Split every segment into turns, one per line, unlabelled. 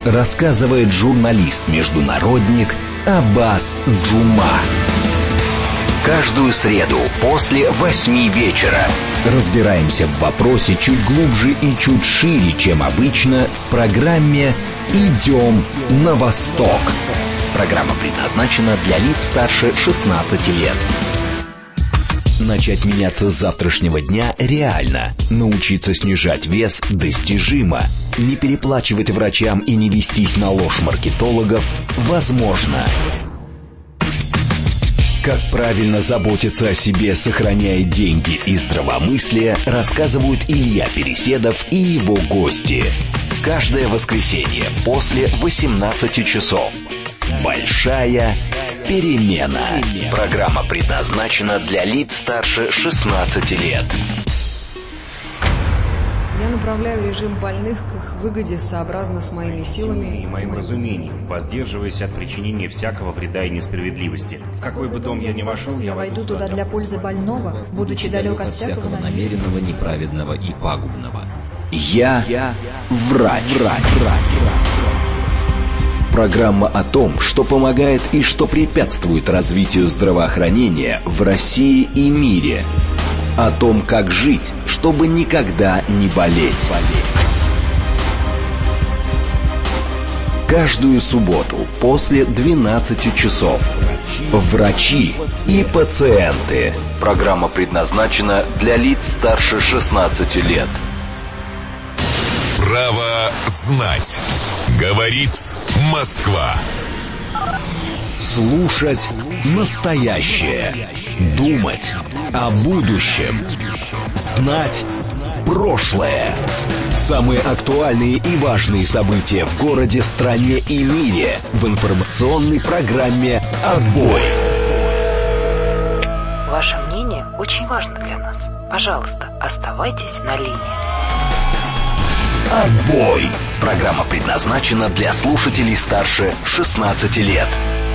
Рассказывает журналист-международник Аббас Джума. Каждую среду после 8 вечера разбираемся в вопросе чуть глубже и чуть шире, чем обычно, в программе «Идем на восток». Программа предназначена для лиц старше 16 лет. Начать меняться с завтрашнего дня реально. Научиться снижать вес достижимо. Не переплачивать врачам и не вестись на ложь маркетологов возможно. Как правильно заботиться о себе, сохраняя деньги и здравомыслие, рассказывают Илья Переседов и его гости. Каждое воскресенье после 18 часов. Большая перемена. Программа предназначена для лиц старше 16 лет.
Я направляю режим больных к их выгоде сообразно с моими силами
и моим разумением, воздерживаясь от причинения всякого вреда и несправедливости. В какой бы дом я ни вошел,
я войду туда для пользы больного, будучи далек от всякого
намеренного, неправедного и пагубного. Я врач. Программа о том, что помогает и что препятствует развитию здравоохранения в России и мире. О том, как жить, чтобы никогда не болеть. Каждую субботу после 12 часов. Врачи и пациенты. Программа предназначена для лиц старше 16 лет.
Право знать. Говорит Москва.
Слушать настоящее. Думать о будущем. Знать прошлое. Самые актуальные и важные события в городе, стране и мире в информационной программе «Отбой».
Ваше мнение очень важно для нас. Пожалуйста, оставайтесь на линии.
«Отбой». Программа предназначена для слушателей старше 16 лет.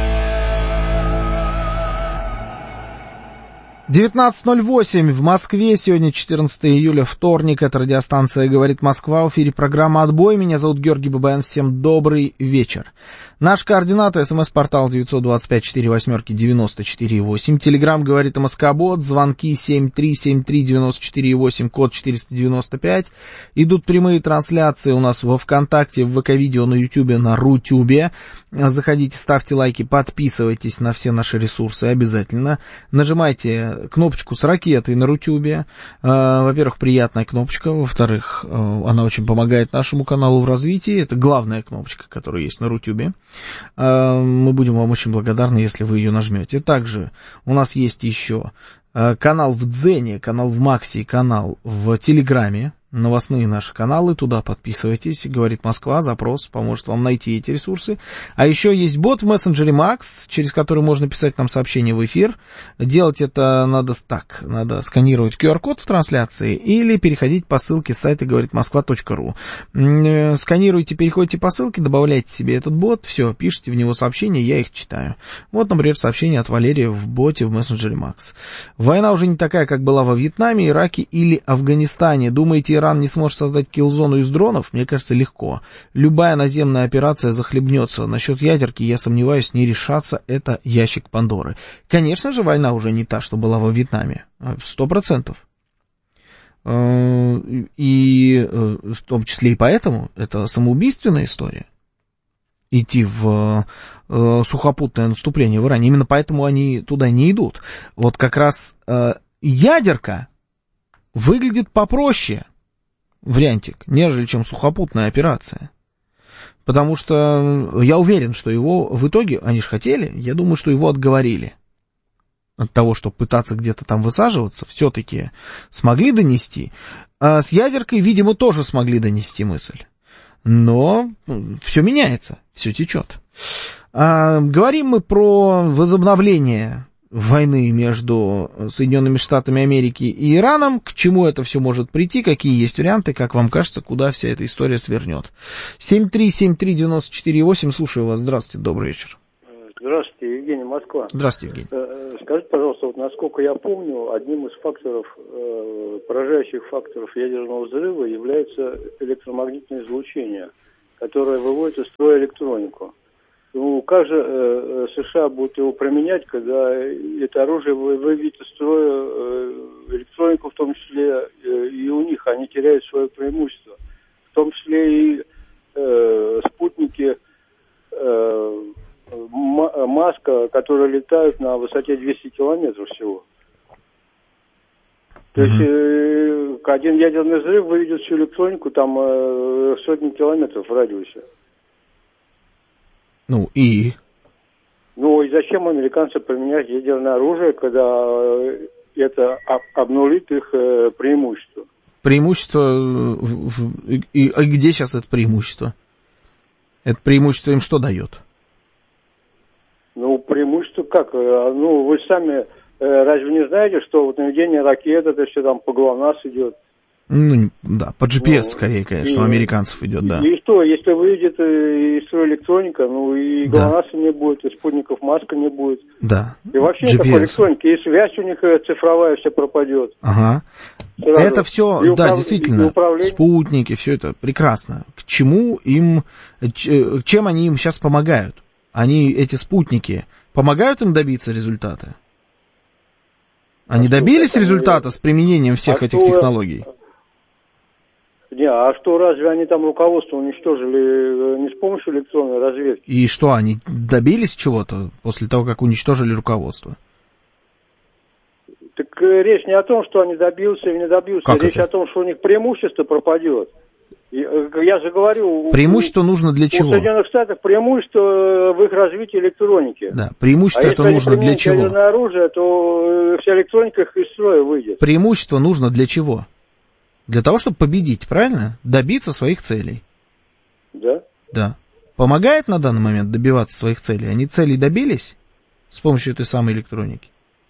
19:08 в Москве. Сегодня 14 июля, вторник. Это радиостанция «Говорит Москва». В эфире программа «Отбой». Меня зовут Георгий Бабаян. Всем добрый вечер. Наш координатор, смс-портал 925-48-94-8. Телеграм «Говорит МСК-бот». Звонки 7373-94-8, код 495. Идут прямые трансляции у нас во ВКонтакте, в ВК-видео, на Ютубе, на Рутюбе. Заходите, ставьте лайки, подписывайтесь на все наши ресурсы обязательно. Нажимайте кнопочку с ракетой на Рутюбе. Во-первых, приятная кнопочка. Во-вторых, она очень помогает нашему каналу в развитии. Это главная кнопочка, которая есть на Рутюбе. Мы будем вам очень благодарны, если вы ее нажмете. Также у нас есть еще канал в Дзене, канал в Максе и канал в Телеграме. Новостные наши каналы, туда подписывайтесь. Говорит Москва, запрос поможет вам найти эти ресурсы. А еще есть бот в мессенджере Макс, через который можно писать нам сообщения в эфир. Делать это надо так, надо сканировать QR-код в трансляции или переходить по ссылке с сайта говоритмосква.ру. Сканируйте, переходите по ссылке, добавляйте себе этот бот, все, пишите в него сообщения, я их читаю. Вот, например, сообщение от Валерия в боте в мессенджере Макс. Война уже не такая, как была во Вьетнаме, Ираке или Афганистане. Думаете, Иран не сможет создать киллзону из дронов? Мне кажется, легко. Любая наземная операция захлебнется. Насчет ядерки, я сомневаюсь, не решаться. Это ящик Пандоры. Конечно же, война уже не та, что была во Вьетнаме. 100%. И в том числе и поэтому это самоубийственная история. Идти в сухопутное наступление в Иране. Именно поэтому они туда не идут. Вот как раз ядерка выглядит попроще, вариантик, нежели чем сухопутная операция. Потому что я уверен, что его в итоге, они же хотели, я думаю, что его отговорили от того, чтобы пытаться где-то там высаживаться, все-таки смогли донести. А с ядеркой, видимо, тоже смогли донести мысль. Но все меняется, все течет. Говорим мы про возобновление войны между Соединенными Штатами Америки и Ираном. К чему это все может прийти, какие есть варианты, как вам кажется, куда вся эта история свернет. 7373948, слушаю вас. Здравствуйте, добрый вечер.
Здравствуйте, Евгений, Москва.
Здравствуйте, Евгений.
Скажите, пожалуйста, вот насколько я помню, одним из факторов, поражающих факторов ядерного взрыва является электромагнитное излучение, которое выводит из строя электронику. Ну, как же США будут его применять, когда это оружие выведет из строя электронику, в том числе и у них, они теряют свое преимущество. В том числе и спутники Маска, которые летают на высоте 200 километров всего. То есть один ядерный взрыв выведет всю электронику там сотни километров в радиусе.
Ну и?
Ну и зачем американцы применять ядерное оружие, когда это обнулит их преимущество?
Преимущество... И где сейчас это преимущество? Это преимущество им что дает?
Ну, преимущество как? Ну, вы сами разве не знаете, что вот наведение ракет, это все там по ГЛОНАСС идет?
Ну, да, по GPS скорее, конечно, у американцев идет, да.
И что, если выйдет из строя электроника, ну и ГЛОНАССа не будет, и спутников Маска не будет.
Да.
И вообще никакой электроники, и связь у них цифровая вся пропадет.
Ага. Сразу. Это все, да, действительно, спутники, все это прекрасно. К чему им, чем они им сейчас помогают? Они, эти спутники, помогают им добиться результата? Они добились результата с применением всех этих технологий?
Не, а что, разве они там руководство уничтожили не с помощью электронной разведки?
И что, они добились чего-то после того, как уничтожили руководство?
Так речь не о том, что они добился или не добился,
как
речь
это?
о том, что у них преимущество пропадет. Я же говорю...
Преимущество нужно для чего?
У Соединенных Штатов преимущество в их развитии электроники.
Да, преимущество это нужно для чего?
Если они применят ядерное оружие, то вся электроника их из строя выйдет.
Преимущество нужно для чего? Для того, чтобы победить, правильно? Добиться своих целей.
Да.
Да. Помогает на данный момент добиваться своих целей? Они целей добились с помощью этой самой электроники?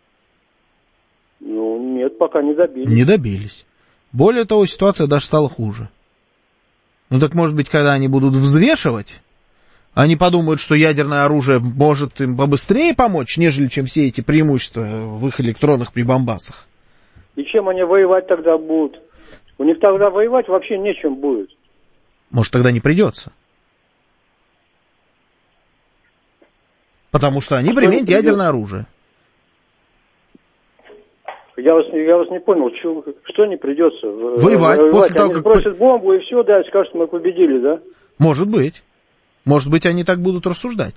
Ну, нет, пока не добились.
Не добились. Более того, ситуация даже стала хуже. Ну так, может быть, когда они будут взвешивать, они подумают, что ядерное оружие может им побыстрее помочь, нежели чем все эти преимущества в их электронных прибамбасах.
И чем они воевать тогда будут? У них тогда воевать вообще нечем будет.
Может, тогда не придется. Потому что они применят ядерное оружие.
Я вас не понял, что не придется?
Воевать. После того,
они
как
бросят бомбу и все, да, и скажут, мы победили, да?
Может быть. Может быть, они так будут рассуждать.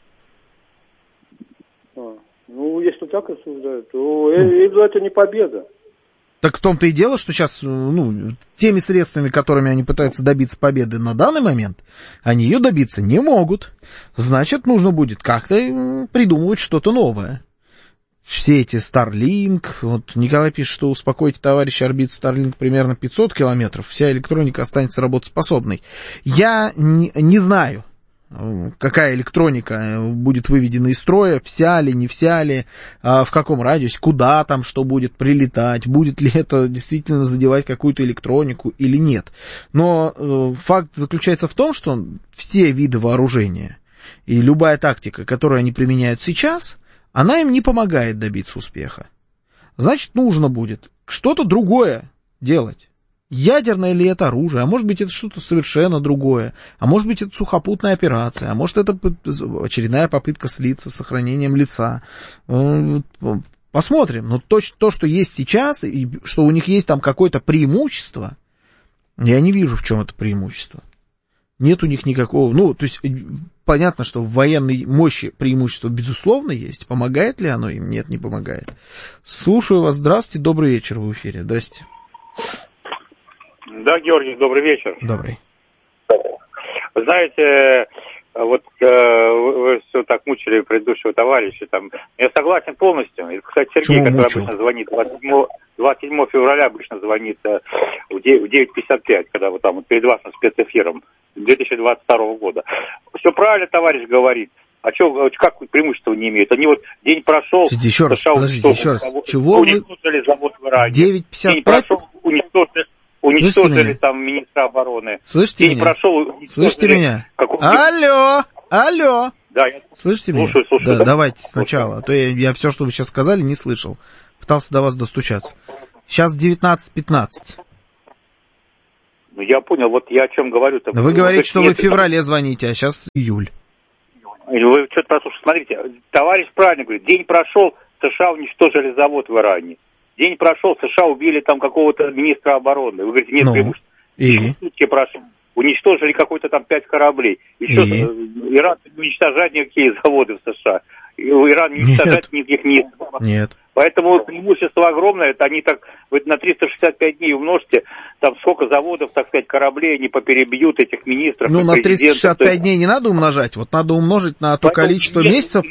Ну, если так рассуждают, то это не победа.
Так в том-то и дело, что сейчас, теми средствами, которыми они пытаются добиться победы на данный момент, они ее добиться не могут. Значит, нужно будет как-то придумывать что-то новое. Все эти Starlink, вот Николай пишет, что успокойте, товарищи, орбит Starlink примерно 500 километров, вся электроника останется работоспособной. Я не знаю, какая электроника будет выведена из строя, вся ли, не вся ли, в каком радиусе, куда там что будет прилетать, будет ли это действительно задевать какую-то электронику или нет. Но факт заключается в том, что все виды вооружения и любая тактика, которую они применяют сейчас, она им не помогает добиться успеха. Значит, нужно будет что-то другое делать. Ядерное ли это оружие, а может быть это что-то совершенно другое, а может быть это сухопутная операция, а может это очередная попытка слиться с сохранением лица. Посмотрим. Но то, что есть сейчас, и что у них есть там какое-то преимущество, я не вижу, в чем это преимущество. Нет у них никакого... то есть, понятно, что в военной мощи преимущество, безусловно, есть. Помогает ли оно им? Нет, не помогает. Слушаю вас. Здравствуйте. Добрый вечер в эфире. Здрасте.
Да, Георгий, добрый вечер.
Добрый.
Вы знаете, вот вы все так мучили предыдущего товарища. Я согласен полностью. И, кстати, Сергей, который обычно звонит 27 февраля, обычно звонит в 9:55, когда вот там перед вашим спецэфиром 2022 года. Все правильно товарищ говорит. А как преимущества не имеют? Они вот день прошел...
Еще раз, подождите, еще раз. Чего
уничтожили завод в Иране.
9:55?
День прошел, уничтожили там министра обороны.
Слышите
день
меня?
Прошел,
слышите меня? Алло!
Да, я
слышите меня?
Слушаю.
Да, давайте сначала, а то я все, что вы сейчас сказали, не слышал. Пытался до вас достучаться. Сейчас 19:15.
Ну, я понял, вот я о чем говорю.
Вы говорите, что вы в феврале звоните, а сейчас июль.
Вы что-то прослушайте. Смотрите, товарищ правильно говорит, день прошел, США уничтожили завод в Иране. День прошел, США убили там какого-то министра обороны. Вы говорите, нет преимуществ. Сутки прошли. Уничтожили какой-то там 5 кораблей. Еще Иран не уничтожает никакие заводы в США. Иран не уничтожает никаких министров.
Нет.
Поэтому преимущество огромное. Это они так, вы на 365 дней умножьте, там сколько заводов, так сказать, кораблей они поперебьют этих министров.
Ну, на 365 дней не надо умножать. Вот надо умножить на то количество месяцев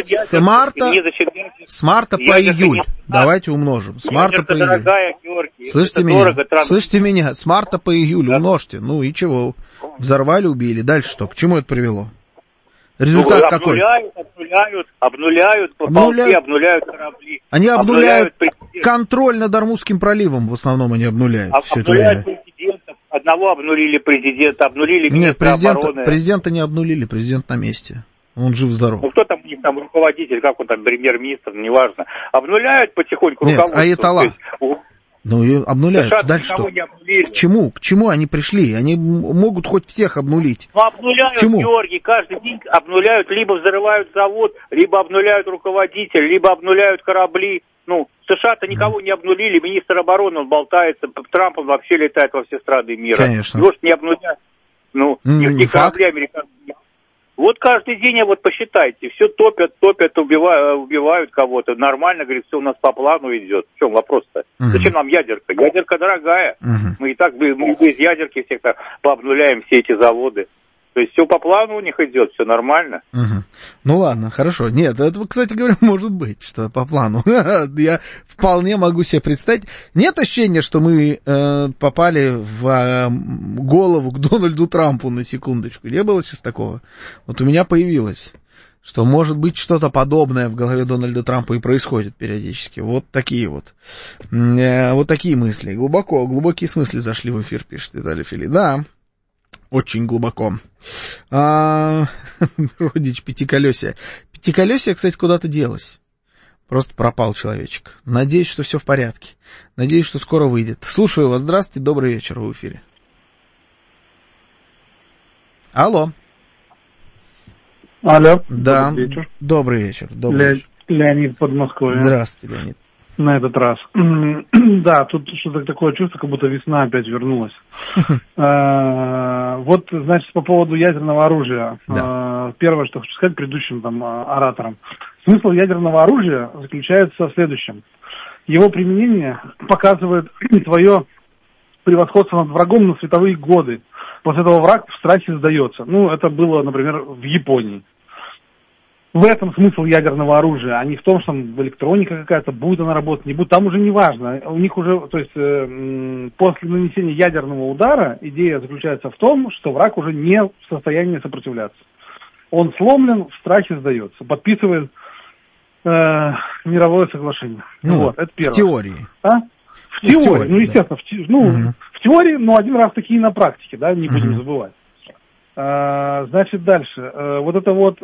с марта по июль. Давайте умножим. С марта по июль. Слышите меня? С марта по июль умножьте. Ну и чего? Взорвали, убили. Дальше что? К чему это привело? Результат какой?
Обнуляют корабли.
Они обнуляют контроль над Ормузским проливом, в основном они обнуляют.
Обнуляют президентов. Одного обнулили президента, обнулили министра обороны.
Президента не обнулили, президент на месте. Он жив-здоров.
Ну кто там у них там руководитель, как он там, премьер-министр, неважно. Обнуляют потихоньку руководство.
Аятолла. Ну и обнуляют.
США
дальше что? К чему? К чему они пришли? Они могут хоть всех обнулить.
Ну обнуляют, Георгий, каждый день обнуляют, либо взрывают завод, либо обнуляют руководителя, либо обнуляют корабли. Ну, США-то никого не обнулили, министр обороны, он болтается, Трамп, он вообще летает во все страны мира.
Конечно.
Его ж не обнуляют. Ну, не корабли американские. Вот каждый день, вот посчитайте, все топят, убивают кого-то. Нормально, говорит, все у нас по плану идет. В чем вопрос-то? Зачем нам ядерка? Ядерка дорогая. Мы и так без ядерки всех пообнуляем все эти заводы. То есть все по плану у них идет, все нормально.
Ну ладно, хорошо. Нет, это, кстати говоря, может быть, что по плану. Я вполне могу себе представить. Нет ощущения, что мы попали в голову к Дональду Трампу на секундочку. Не было сейчас такого? Вот у меня появилось, что может быть что-то подобное в голове Дональда Трампа и происходит периодически. Вот такие мысли. Глубокие смыслы зашли в эфир, пишет Виталий Фили. Да. Очень глубоко. Родич пятиколесия. Пятиколесие, кстати, куда-то делось. Просто пропал человечек. Надеюсь, что все в порядке. Надеюсь, что скоро выйдет. Слушаю вас. Здравствуйте. Добрый вечер. Вы в эфире. Алло.
Алло.
Да. Добрый вечер. Добрый вечер.
Леонид Подмосковье.
Здравствуйте, Леонид.
На этот раз. Да, тут что-то такое чувство, как будто весна опять вернулась. Вот, значит, по поводу ядерного оружия. Первое, что хочу сказать предыдущим там ораторам. Смысл ядерного оружия заключается в следующем. Его применение показывает свое превосходство над врагом на световые годы. После этого враг в страхе сдается. Ну, это было, например, в Японии. В этом смысл ядерного оружия, а не в том, что там электроника какая-то, будет она работать, не будет. Там уже не важно. У них уже, то есть, после нанесения ядерного удара идея заключается в том, что враг уже не в состоянии сопротивляться. Он сломлен, в страхе сдается, подписывает мировое соглашение.
Ну,
вот, это первое.
В теории.
В теории, ну, естественно, в теории, но один раз такие на практике, да, не будем забывать. Значит, дальше. Вот эта вот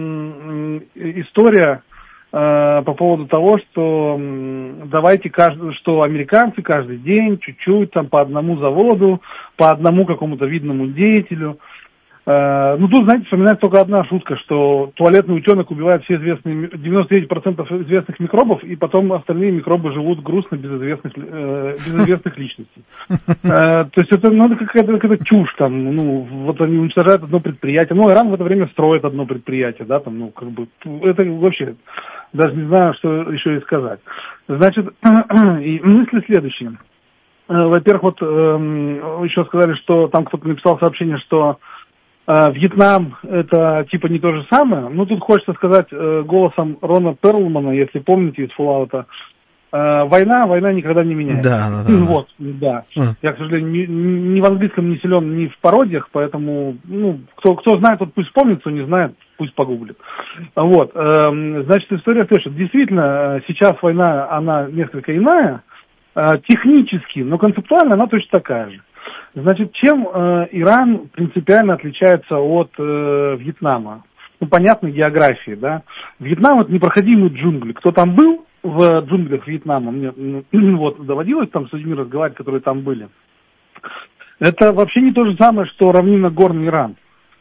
история по поводу того, что давайте что американцы каждый день чуть-чуть там по одному заводу, по одному какому-то видному деятелю. Ну, тут, знаете, вспоминается только одна шутка, что туалетный утенок убивает все известные, 99% известных микробов, и потом остальные микробы живут грустно без известных личностей. То есть это какая-то чушь там, ну, вот они уничтожают одно предприятие, ну, Иран в это время строит одно предприятие, да, там, ну, как бы, это вообще, даже не знаю, что еще и сказать. Значит, и мысли следующие. Во-первых, вот еще сказали, что там кто-то написал сообщение, что Вьетнам это типа не то же самое. Ну, тут хочется сказать голосом Рона Перлмана, если помните, из Fallout, война никогда не меняется.
Да.
Вот, да. Я, к сожалению, ни в английском не силен, ни в пародиях, поэтому, ну, кто знает, тот пусть помнит, кто не знает, пусть погуглит. Вот, значит, история следующая. Действительно, сейчас война, она несколько иная, технически, но концептуально она точно такая же. Значит, чем Иран принципиально отличается от Вьетнама? Ну, понятно, географии, да. Вьетнам — это непроходимые джунгли. Кто там был в джунглях Вьетнама? Мне вот доводилось там с людьми разговаривать, которые там были. Это вообще не то же самое, что равнинно-горный Иран.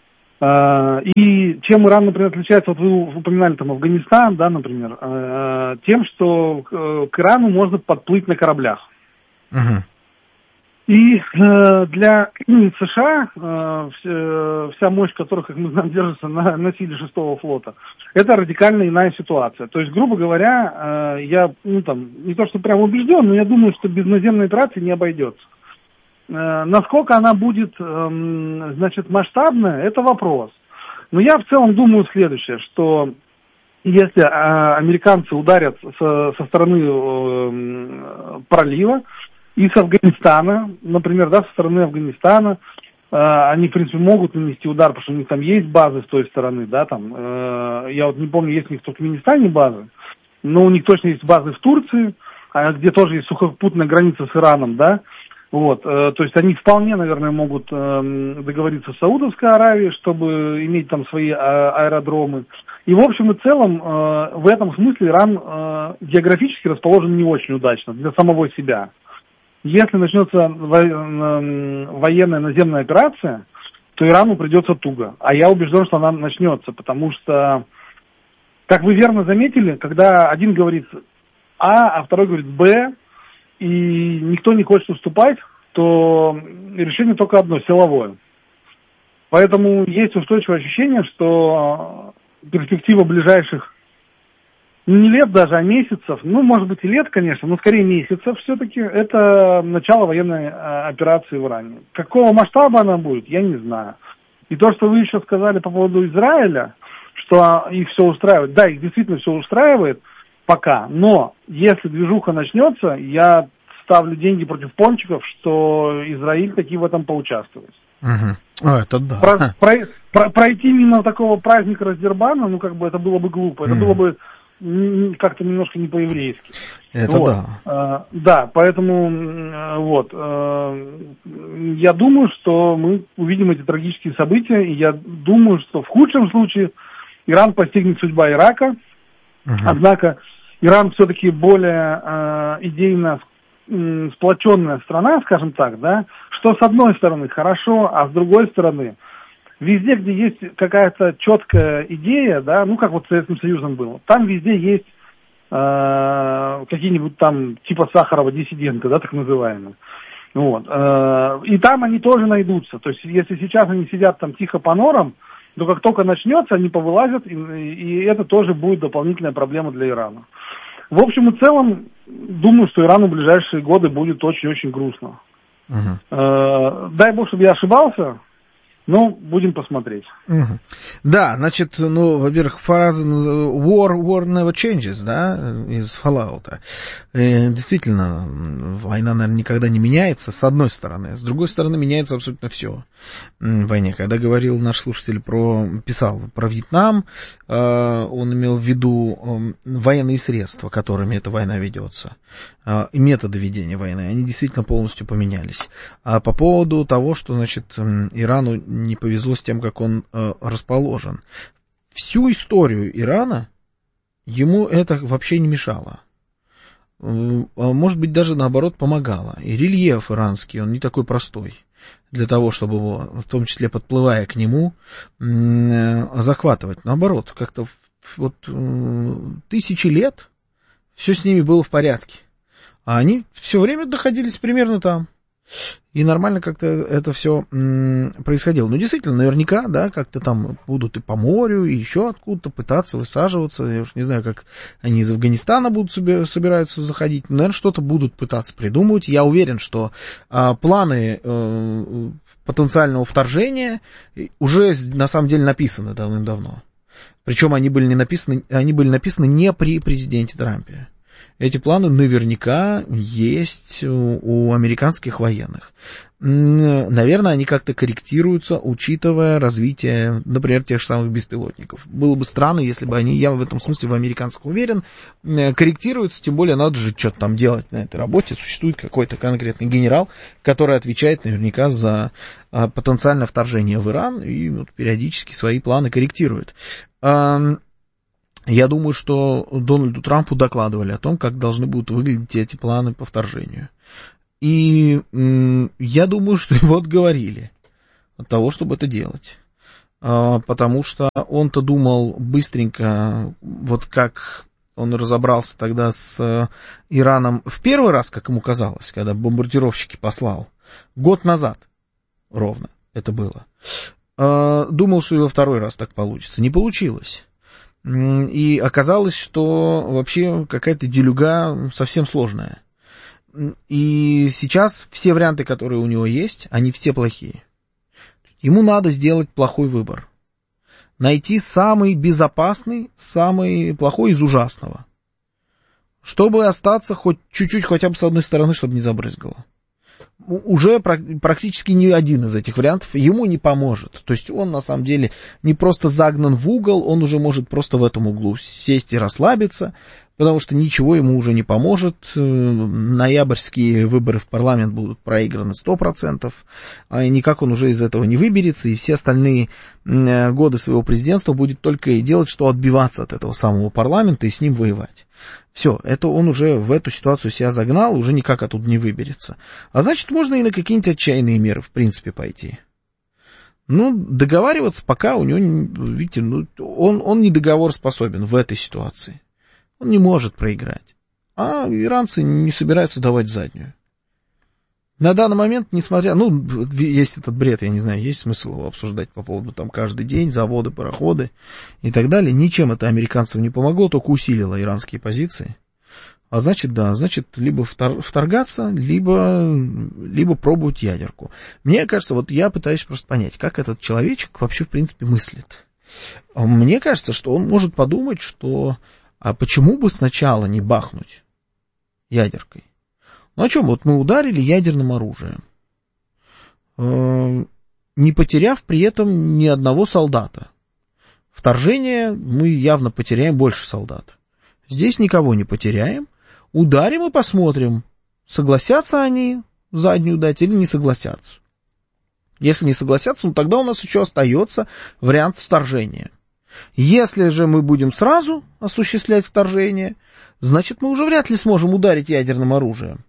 И чем Иран, например, отличается, вот вы упоминали там Афганистан, да, например, тем, что к Ирану можно подплыть на кораблях. И для США вся мощь которых, как мы знаем, держится на силе 6-го флота, это радикально иная ситуация. То есть, грубо говоря, я не то что прям убежден, но я думаю, что без наземной операции не обойдется. Насколько она будет, масштабная, это вопрос. Но я в целом думаю следующее, что если американцы ударят со стороны пролива и с Афганистана, например, да, со стороны Афганистана, они, в принципе, могут нанести удар, потому что у них там есть базы с той стороны, да, там, я вот не помню, есть у них в Туркменистане базы, но у них точно есть базы в Турции, где тоже есть сухопутная граница с Ираном, да. Вот, то есть они вполне, наверное, могут договориться с Саудовской Аравией, чтобы иметь там свои аэродромы. И в общем и целом в этом смысле Иран географически расположен не очень удачно для самого себя. Если начнется военная наземная операция, то Ирану придется туго. А я убежден, что она начнется, потому что, как вы верно заметили, когда один говорит А второй говорит Б, и никто не хочет уступать, то решение только одно – силовое. Поэтому есть устойчивое ощущение, что перспектива ближайших, не лет даже, а месяцев, может быть и лет, конечно, но скорее месяцев все-таки, это начало военной операции в Иране. Какого масштаба она будет, я не знаю. И то, что вы еще сказали по поводу Израиля, что их все устраивает, да, их действительно все устраивает, пока. Но если движуха начнется, я ставлю деньги против пончиков, что Израиль таки в этом поучаствует.
Это да.
Пройти мимо такого праздника Раздербана, это было бы глупо. Это было бы как-то немножко не по-еврейски.
Это
вот.
да.
Да, поэтому я думаю, что мы увидим эти трагические события, и я думаю, что в худшем случае Иран постигнет судьба Ирака. Однако Иран все-таки более идейно сплоченная страна, скажем так, да, что с одной стороны хорошо, а с другой стороны везде, где есть какая-то четкая идея, да, как вот с Советским Союзом было, там везде есть какие-нибудь там типа Сахарова диссиденты, да, так называемые. Вот. И там они тоже найдутся. То есть если сейчас они сидят там тихо по норам, то как только начнется, они повылазят, и это тоже будет дополнительная проблема для Ирана. В общем и целом, думаю, что Ирану в ближайшие годы будет очень-очень грустно. Дай бог, чтобы я ошибался, но будем посмотреть.
Да, значит, во-первых, фраза war never changes, да, из Fallout. Действительно, война, наверное, никогда не меняется, с одной стороны. С другой стороны, меняется абсолютно все в войне. Когда говорил наш слушатель писал про Вьетнам, он имел в виду военные средства, которыми эта война ведется. И методы ведения войны, они действительно полностью поменялись. А по поводу того, что, значит, Ирану не повезло с тем, как он расположен. Всю историю Ирана ему это вообще не мешало. Может быть, даже наоборот помогало. И рельеф иранский, он не такой простой. Для того, чтобы его, в том числе подплывая к нему, захватывать. Наоборот, как-то тысячи лет все с ними было в порядке. А они все время находились примерно там. И нормально как-то это все происходило. Ну, действительно, наверняка, да, как-то там будут и по морю, и еще откуда-то пытаться высаживаться. Я уж не знаю, как они из Афганистана будут собираются заходить. Наверное, что-то будут пытаться придумывать. Я уверен, что планы потенциального вторжения уже на самом деле написаны давным-давно. Причем они были написаны не при президенте Трампе. Эти планы наверняка есть у американских военных. Наверное, они как-то корректируются, учитывая развитие, например, тех же самых беспилотников. Было бы странно, если бы они, я в этом смысле в американцах уверен, корректируются, тем более надо же что-то там делать на этой работе. Существует какой-то конкретный генерал, который отвечает наверняка за потенциальное вторжение в Иран и периодически свои планы корректирует. Я думаю, что Дональду Трампу докладывали о том, как должны будут выглядеть эти планы по вторжению. И я думаю, что его отговорили от того, чтобы это делать. Потому что он-то думал быстренько, вот как он разобрался тогда с Ираном в первый раз, как ему казалось, когда бомбардировщики послал, год назад ровно это было. Думал, что и во второй раз так получится. Не получилось. И оказалось, что вообще какая-то делюга совсем сложная. И сейчас все варианты, которые у него есть, они все плохие. Ему надо сделать плохой выбор. Найти самый безопасный, самый плохой из ужасного. Чтобы остаться хоть чуть-чуть, хотя бы с одной стороны, чтобы не забрызгало. Уже практически ни один из этих вариантов ему не поможет. То есть он, на самом деле, не просто загнан в угол, он уже может просто в этом углу сесть и расслабиться, потому что ничего ему уже не поможет. Ноябрьские выборы в парламент будут проиграны 100%, а никак он уже из этого не выберется, и все остальные годы своего президентства будет только и делать, что отбиваться от этого самого парламента и с ним воевать. Все, это он уже в эту ситуацию себя загнал, уже никак оттуда не выберется. А значит, можно и на какие-нибудь отчаянные меры, в принципе, пойти. Ну, договариваться пока у него, видите, он не договороспособен в этой ситуации. Он не может проиграть. А иранцы не собираются давать заднюю. На данный момент, несмотря... есть этот бред, я не знаю, есть смысл его обсуждать по поводу там каждый день, заводы, пароходы и так далее. Ничем это американцам не помогло, только усилило иранские позиции. А значит, либо вторгаться, либо пробовать ядерку. Мне кажется, вот я пытаюсь просто понять, как этот человечек вообще, в принципе, мыслит. Мне кажется, что он может подумать, что... А почему бы сначала не бахнуть ядеркой? Ну, о чем? Вот мы ударили ядерным оружием, не потеряв при этом ни одного солдата. Вторжение мы явно потеряем больше солдат. Здесь никого не потеряем. Ударим и посмотрим, согласятся они заднюю дать или не согласятся. Если не согласятся, ну тогда у нас еще остается вариант вторжения. Если же мы будем сразу осуществлять вторжение, значит, мы уже вряд ли сможем ударить ядерным оружием.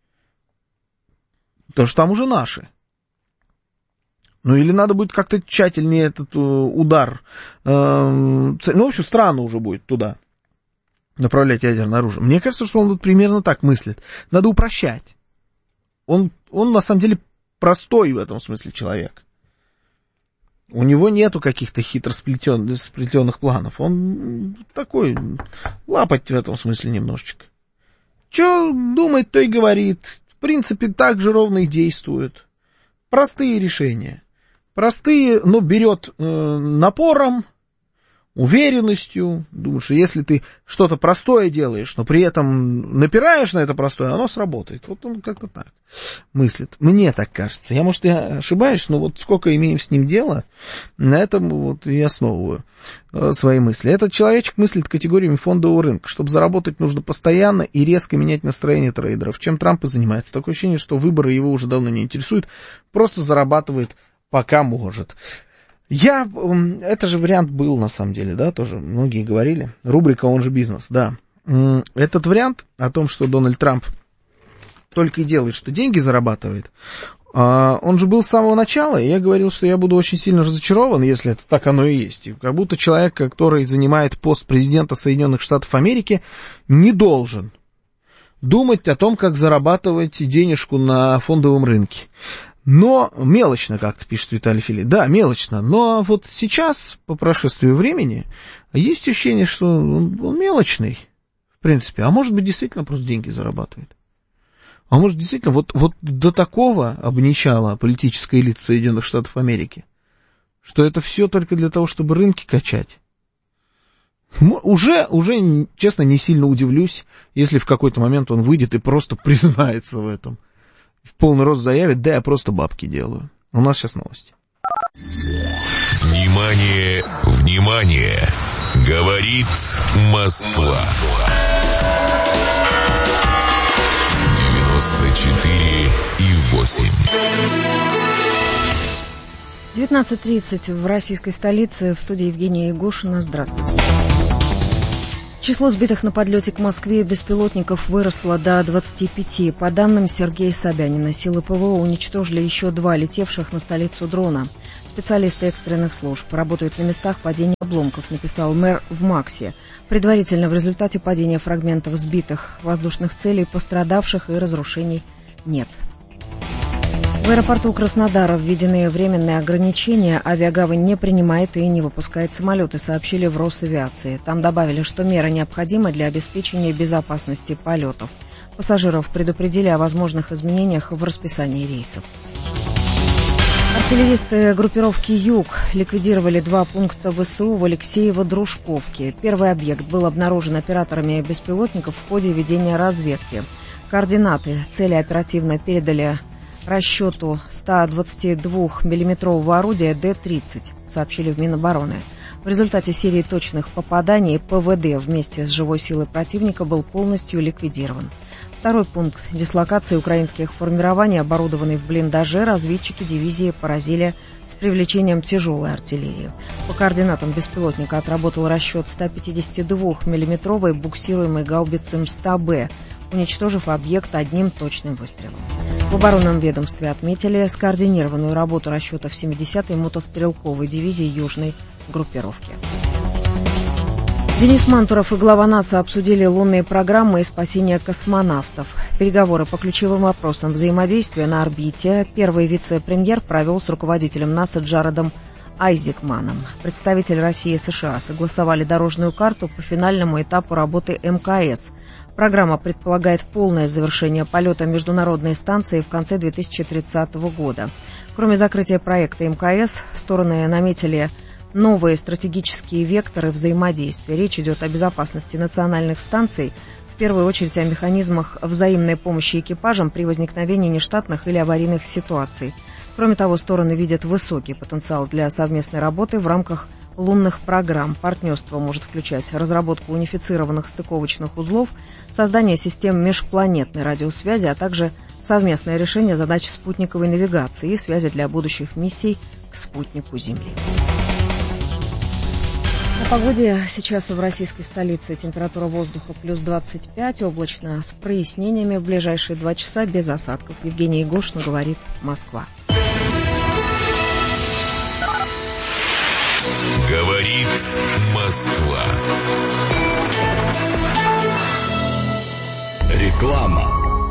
Потому что там уже наши. Ну, или надо будет как-то тщательнее этот удар. В общем, странно уже будет туда направлять ядерное оружие. Мне кажется, что он вот примерно так мыслит. Надо упрощать. Он на самом деле простой в этом смысле человек. У него нету каких-то хитро сплетенных планов. Он такой лапоть в этом смысле немножечко. Что думает, то и говорит. В принципе, так же ровно и действует. Простые решения. Простые, но берет напором, уверенностью. Думаю, что если ты что-то простое делаешь, но при этом напираешь на это простое, оно сработает. Вот он как-то так мыслит. Мне так кажется. Может, я ошибаюсь, но вот сколько имеем с ним дела, на этом вот и основываю свои мысли. Этот человечек мыслит категориями фондового рынка. Чтобы заработать, нужно постоянно и резко менять настроение трейдеров. Чем Трамп и занимается. Такое ощущение, что выборы его уже давно не интересуют. Просто зарабатывает пока может. Это же вариант был, на самом деле, да, тоже многие говорили. Рубрика «Он же бизнес», да. Этот вариант о том, что Дональд Трамп только и делает, что деньги зарабатывает, он же был с самого начала, и я говорил, что я буду очень сильно разочарован, если это так оно и есть. И как будто человек, который занимает пост президента Соединенных Штатов Америки, не должен думать о том, как зарабатывать денежку на фондовом рынке. Но мелочно, как-то пишет Виталий Фили. Да, мелочно. Но вот сейчас, по прошествию времени, есть ощущение, что он мелочный, в принципе. А может быть, действительно просто деньги зарабатывает. А может, действительно, вот до такого обнищала политическая элита Соединенных Штатов Америки, что это все только для того, чтобы рынки качать. Уже, честно, не сильно удивлюсь, если в какой-то момент он выйдет и просто признается в этом. В полный рост заявит: да, я просто бабки делаю. У нас сейчас новости.
Внимание, внимание! Говорит Москва. 94,8.
19:30 в российской столице. В студии Евгения Егошина. Здравствуйте.
Число сбитых на подлете к Москве беспилотников выросло до 25. По данным Сергея Собянина, силы ПВО уничтожили еще 2 летевших на столицу дрона. Специалисты экстренных служб работают на местах падения обломков, написал мэр в МАКСе. Предварительно в результате падения фрагментов сбитых воздушных целей пострадавших и разрушений нет. В аэропорту Краснодара введены временные ограничения, авиагавань не принимает и не выпускает самолеты, сообщили в Росавиации. Там добавили, что мера необходима для обеспечения безопасности полетов. Пассажиров предупредили о возможных изменениях в расписании рейсов. Артиллеристы группировки «Юг» ликвидировали 2 пункта ВСУ в Алексеево-Дружковке. Первый объект был обнаружен операторами беспилотников в ходе ведения разведки. Координаты цели оперативно передали расчету 122-миллиметрового орудия Д-30, сообщили в Минобороны. В результате серии точных попаданий ПВД вместе с живой силой противника был полностью ликвидирован. Второй пункт дислокации украинских формирований, оборудованный в блиндаже, разведчики дивизии поразили с привлечением тяжелой артиллерии. По координатам беспилотника отработал расчет 152-миллиметровой буксируемой гаубицы МСТА-Б, уничтожив объект одним точным выстрелом. В оборонном ведомстве отметили скоординированную работу расчетов 70-й мотострелковой дивизии Южной группировки. Денис Мантуров и глава НАСА обсудили лунные программы и спасение космонавтов. Переговоры по ключевым вопросам взаимодействия на орбите первый вице-премьер провел с руководителем НАСА Джаредом Айзекманом. Представители России и США согласовали дорожную карту по финальному этапу работы МКС. Программа предполагает полное завершение полета международной станции в конце 2030 года. Кроме закрытия проекта МКС, стороны наметили новые стратегические векторы взаимодействия. Речь идет о безопасности национальных станций, в первую очередь о механизмах взаимной помощи экипажам при возникновении нештатных или аварийных ситуаций. Кроме того, стороны видят высокий потенциал для совместной работы в рамках лунных программ. Партнерство может включать разработку унифицированных стыковочных узлов, создание систем межпланетной радиосвязи, а также совместное решение задач спутниковой навигации и связи для будущих миссий к спутнику Земли. О погоде сейчас в российской столице. Температура воздуха плюс 25, облачно с прояснениями в ближайшие 2 часа, без осадков. Евгений Егошин, говорит Москва.
Говорит Москва.
Реклама.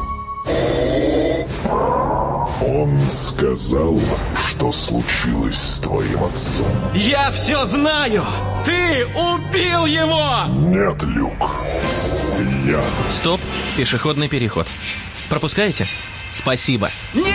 Он сказал, что случилось с твоим отцом.
Я все знаю! Ты убил его!
Нет, Люк. Я...
Стоп, пешеходный переход. Пропускаете? Спасибо. Нет!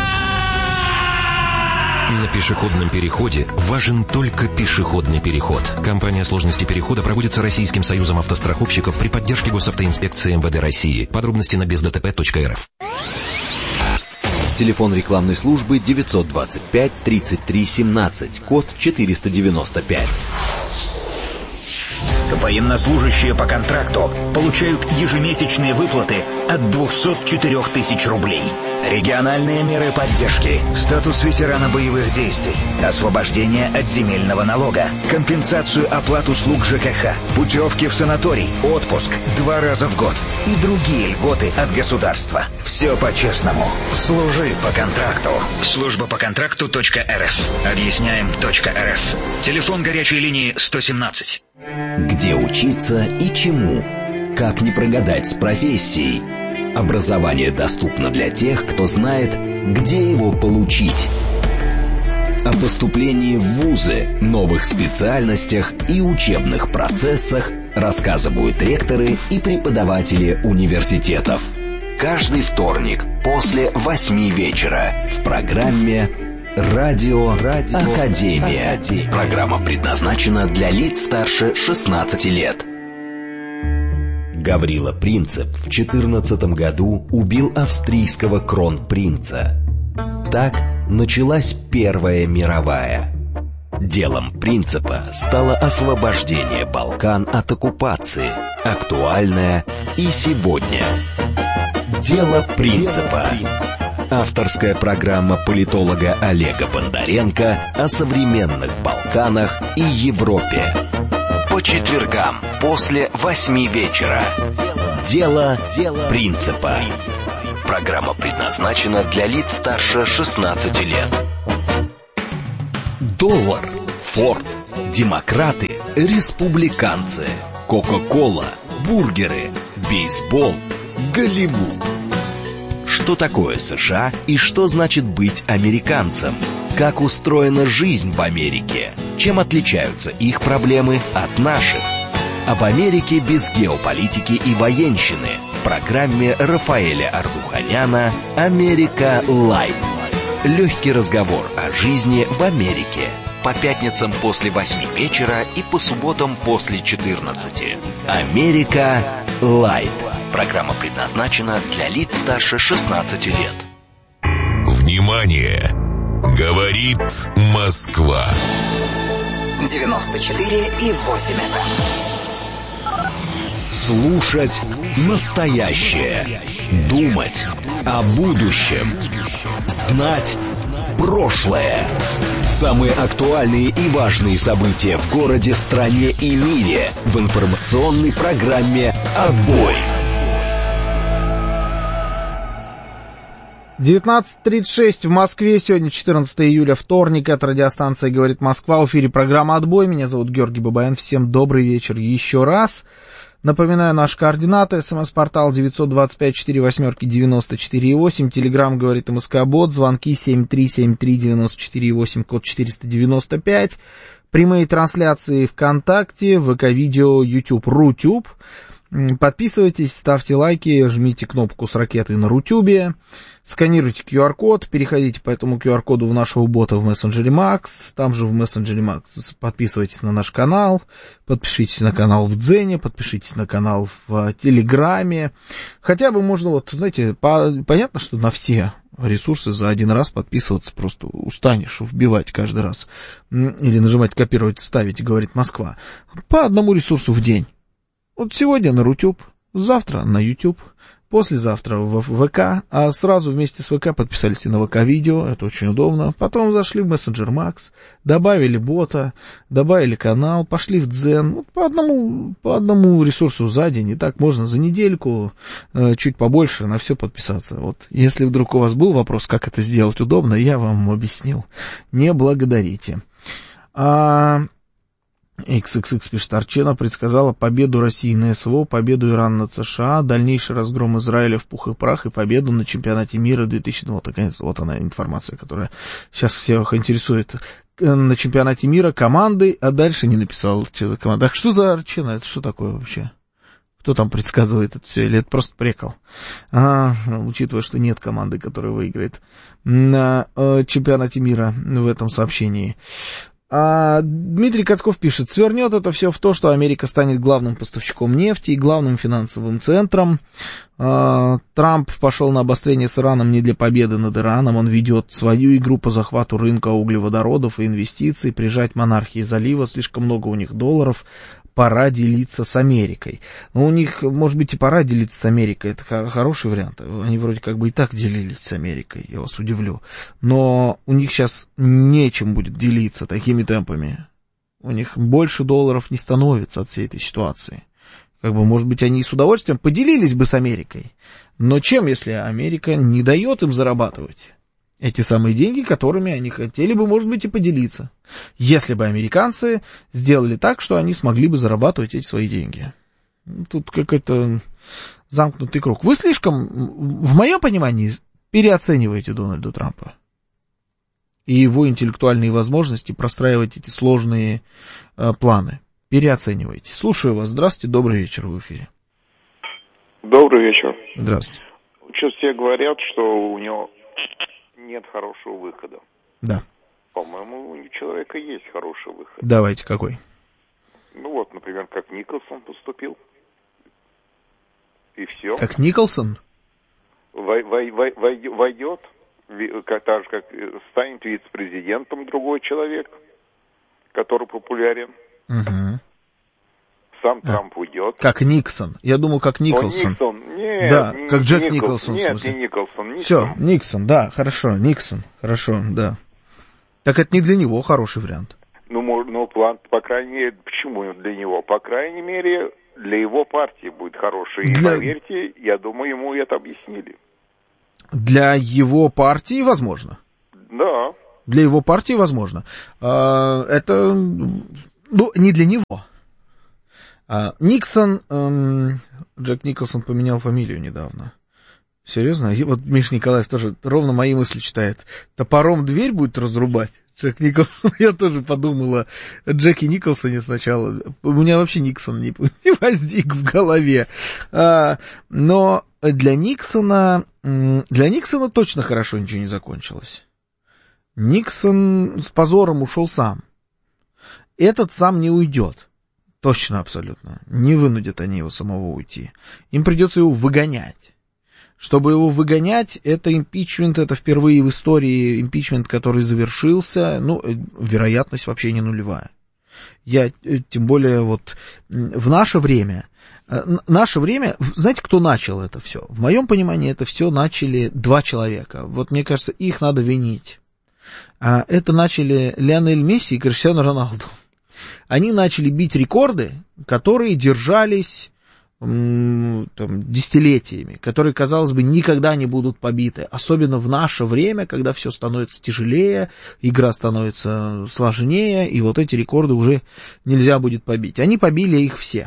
На пешеходном переходе важен только пешеходный переход. Кампания сложности перехода проводится Российским союзом автостраховщиков при поддержке Госавтоинспекции МВД России. Подробности на бездтп.рф.
Телефон рекламной службы 925 33 17, код 495.
Военнослужащие по контракту получают ежемесячные выплаты от 204 тысяч рублей. Региональные меры поддержки, статус ветерана боевых действий, освобождение от земельного налога, компенсацию оплат услуг ЖКХ, путевки в санаторий, отпуск 2 раза в год и другие льготы от государства. Все по-честному. Служи по контракту. Служба по контракту.рф. Объясняем.рф. Телефон горячей линии 117.
Где учиться и чему? Как не прогадать с профессией? Образование доступно для тех, кто знает, где его получить. О поступлении в вузы, новых специальностях и учебных процессах рассказывают ректоры и преподаватели университетов. Каждый вторник после 8 вечера в программе «Радио Академия». Программа предназначена для лиц старше 16 лет. Гаврила Принцип в 14 году убил австрийского кронпринца. Так началась Первая мировая. Делом Принципа стало освобождение Балкан от оккупации, актуальное и сегодня. Дело Принципа. Авторская программа политолога Олега Бондаренко о современных Балканах и Европе. по четвергам после 8 вечера. Дело принципа. Программа предназначена для лиц старше 16 лет. Доллар, Форд, демократы, республиканцы, Кока-кола, бургеры, бейсбол, Голливуд. Что такое США и что значит быть американцем? Как устроена жизнь в Америке? Чем отличаются их проблемы от наших? Об Америке без геополитики и военщины в программе Рафаэля Ардуханяна «Америка Лайт». Легкий разговор о жизни в Америке. По пятницам после 8 вечера и по субботам после 14. «Америка Лайт». Программа предназначена для лиц старше 16 лет.
Внимание! Говорит Москва.
94,8 FM.
Слушать настоящее. Думать о будущем. Знать прошлое. Самые актуальные и важные события в городе, стране и мире в информационной программе «Отбой».
19:36 в Москве. Сегодня 14 июля, вторник. Это радиостанция «Говорит Москва». В эфире программа «Отбой». Меня зовут Георгий Бабаян. Всем добрый вечер еще раз. Напоминаю, наши координаты. СМС-портал 925-48-94-8. Телеграм «Говорит МСК-бот». Звонки 7373-94-8, код 495. Прямые трансляции ВКонтакте, ВК-видео, YouTube, Рутюб. Подписывайтесь, ставьте лайки, жмите кнопку с ракетой на Рутюбе, сканируйте QR-код, переходите по этому QR-коду в нашего бота в мессенджере Макс, там же в мессенджере Макс подписывайтесь на наш канал, подпишитесь на канал в Дзене, подпишитесь на канал в Телеграме, хотя бы можно, вот, знаете, понятно, что на все ресурсы за один раз подписываться просто устанешь, вбивать каждый раз, или нажимать копировать, ставить, говорит Москва, по одному ресурсу в день. Вот сегодня на Рутюб, завтра на YouTube, послезавтра в ВК, а сразу вместе с ВК подписались и на ВК-видео, это очень удобно. Потом зашли в мессенджер Макс, добавили бота, добавили канал, пошли в Дзен. Вот по одному ресурсу за день, и так можно за недельку, чуть побольше, на все подписаться. Вот, если вдруг у вас был вопрос, как это сделать удобно, я вам объяснил. Не благодарите. XXX пишет, Арчена предсказала победу России на СВО, победу Ирана над США, дальнейший разгром Израиля в пух и прах и победу на чемпионате мира 2002. Вот, наконец, вот она информация, которая сейчас всех интересует. На чемпионате мира команды, а дальше не написал, что за команда. Так что за Арчена? Это что такое вообще? Кто там предсказывает это все? Или это просто прикол? Учитывая, что нет команды, которая выиграет на чемпионате мира в этом сообщении. Дмитрий Катков пишет, свернет это все в то, что Америка станет главным поставщиком нефти и главным финансовым центром. Трамп пошел на обострение с Ираном не для победы над Ираном, он ведет свою игру по захвату рынка углеводородов и инвестиций, прижать монархии залива, слишком много у них долларов, пора делиться с Америкой. Но у них, может быть, и пора делиться с Америкой, это хороший вариант. Они вроде как бы и так делились с Америкой, я вас удивлю. Но у них сейчас нечем будет делиться такими темпами. У них больше долларов не становится от всей этой ситуации. Как бы, может быть, они с удовольствием поделились бы с Америкой. Но чем, если Америка не дает им зарабатывать эти самые деньги, которыми они хотели бы, может быть, и поделиться, если бы американцы сделали так, что они смогли бы зарабатывать эти свои деньги. Тут какой-то замкнутый круг. Вы слишком, в моем понимании, переоцениваете Дональда Трампа и его интеллектуальные возможности простраивать эти сложные планы. Переоцениваете. Слушаю вас. Здравствуйте, добрый вечер, в эфире.
Добрый вечер.
Здравствуйте.
Сейчас все говорят, что у него нет хорошего выхода.
Да.
По-моему, у человека есть хороший выход.
Давайте, какой?
Ну вот, например, как Николсон поступил. И все.
Как Николсон?
Войдет, так же, как станет вице-президентом другой человек, который популярен.
Угу.
Сам Трамп уйдет.
Как Никсон. Я думал, как Николсон.
Никсон. Нет,
да, как Джек Николсон.
Нет, не Николсон.
Все, Никсон, да, хорошо, Никсон, хорошо, да. Так это не для него хороший вариант.
Ну, план, по крайней мере, почему для него? По крайней мере, для его партии будет хороший. И поверьте, я думаю, ему это объяснили.
Для его партии возможно.
Да.
Для его партии возможно. Это, ну, не для него. Никсон, Джек Николсон поменял фамилию недавно. Серьезно? И вот Миша Николаев тоже ровно мои мысли читает. Топором дверь будет разрубать? Джек Николсон, я тоже подумала о Джеке Николсоне сначала. У меня вообще Никсон не возник в голове. Но для Никсона точно хорошо ничего не закончилось. Никсон с позором ушел сам. Этот сам не уйдет. Точно, абсолютно. Не вынудят они его самого уйти. Им придется его выгонять. Чтобы его выгонять, это импичмент, это впервые в истории импичмент, который завершился, ну, вероятность вообще не нулевая. Тем более, вот, в наше время, знаете, кто начал это все? В моем понимании, это все начали два человека. Вот, мне кажется, их надо винить. Это начали Лионель Месси и Криштиану Роналду. Они начали бить рекорды, которые держались там, десятилетиями, которые, казалось бы, никогда не будут побиты. Особенно в наше время, когда все становится тяжелее, игра становится сложнее, и вот эти рекорды уже нельзя будет побить. Они побили их все,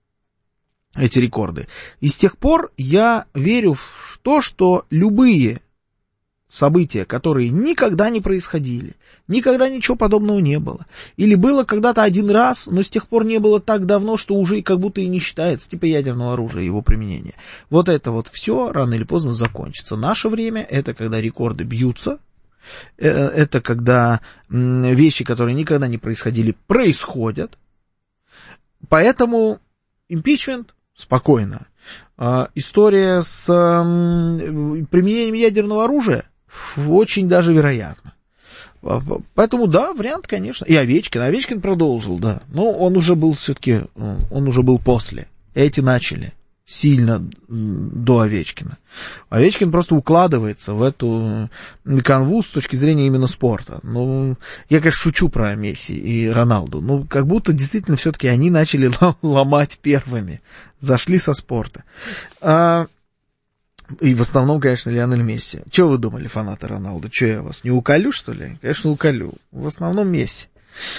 эти рекорды. И с тех пор я верю в то, что любые события, которые никогда не происходили, никогда ничего подобного не было. Или было когда-то один раз, но с тех пор не было так давно, что уже как будто и не считается, типа ядерного оружия, его применения. Вот это вот все рано или поздно закончится. Наше время — это когда рекорды бьются, это когда вещи, которые никогда не происходили, происходят. Поэтому импичмент спокойно. История с применением ядерного оружия очень даже вероятно. Поэтому, да, вариант, конечно. И Овечкин продолжил, да. Но он уже был все-таки, он уже был после. Эти начали сильно до Овечкина. Овечкин просто укладывается в эту канву с точки зрения именно спорта. Ну, я, конечно, шучу про Месси и Роналду. Ну, как будто действительно все-таки они начали ломать первыми. Зашли со спорта. И в основном, конечно, Лионель Месси. Чего вы думали, фанаты Роналду? Что, я вас не уколю, что ли? Конечно, уколю. В основном Месси.